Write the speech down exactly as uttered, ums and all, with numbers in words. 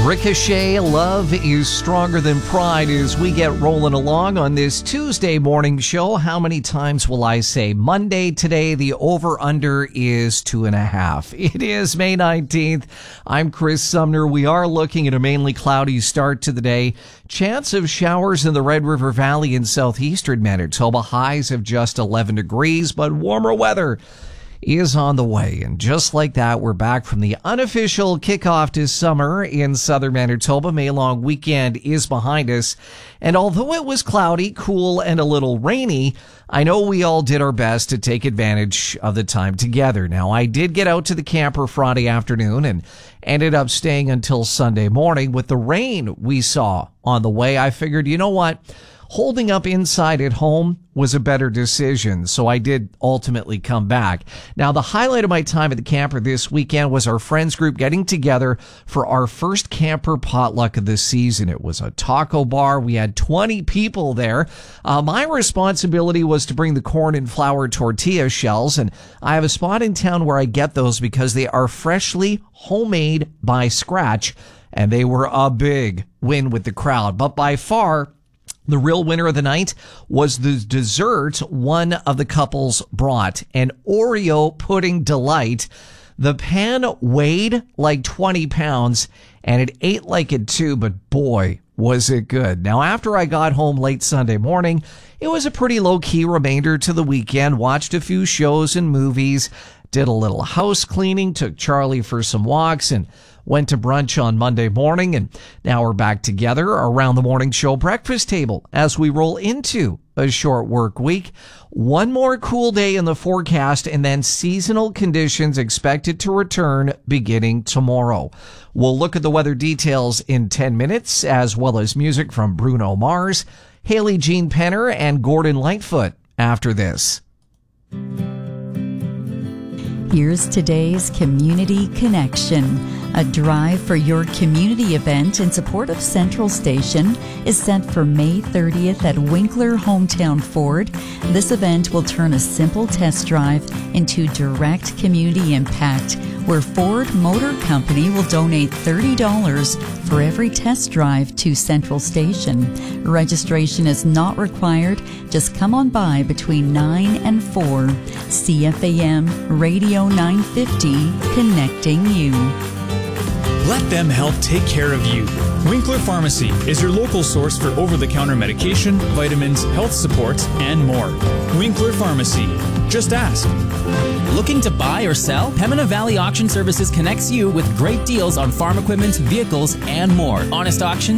Ricochet, Love is Stronger Than Pride as we get rolling along on this Tuesday morning show. How many times will I say Monday today? The over-under is two and a half. It is May nineteenth. I'm Chris Sumner. We are looking at a mainly cloudy start to the day. Chance of showers in the Red River Valley in southeastern Manitoba. Highs of just eleven degrees, but warmer weather is on the way. And just like that, we're back from the unofficial kickoff to summer in southern Manitoba. May long weekend is behind us. And although it was cloudy, cool, and a little rainy, I know we all did our best to take advantage of the time together. Now, I did get out to the camper Friday afternoon and ended up staying until Sunday morning. With the rain we saw on the way, I figured, you know what? Holding up inside at home was a better decision, so I did ultimately come back. Now, the highlight of my time at the camper this weekend was our friends group getting together for our first camper potluck of the season. It was a taco bar. We had twenty people there. Uh, my responsibility was to bring the corn and flour tortilla shells, and I have a spot in town where I get those because they are freshly homemade by scratch, and they were a big win with the crowd. But by far, the real winner of the night was the dessert one of the couples brought, an Oreo pudding delight. The pan weighed like twenty pounds, and it ate like it too, but boy, was it good. Now, after I got home late Sunday morning, it was a pretty low-key remainder to the weekend. Watched a few shows and movies, did a little house cleaning, took Charlie for some walks, and went to brunch on Monday morning, and now we're back together around the morning show breakfast table as we roll into a short work week. One more cool day in the forecast, and then seasonal conditions expected to return beginning tomorrow. We'll look at the weather details in ten minutes, as well as music from Bruno Mars, Haley Jean Penner, and Gordon Lightfoot after this. Here's today's Community Connection. A drive for your community event in support of Central Station is set for May thirtieth at Winkler Hometown Ford. This event will turn a simple test drive into direct community impact, where Ford Motor Company will donate thirty dollars for every test drive to Central Station. Registration is not required. Just come on by between nine and four. C F A M Radio nine fifty, connecting you. Let them help take care of you. Winkler Pharmacy is your local source for over-the-counter medication, vitamins, health supports, and more. Winkler Pharmacy. Just ask. Looking to buy or sell? Pembina Valley Auction Services connects you with great deals on farm equipment, vehicles, and more. Honest auctions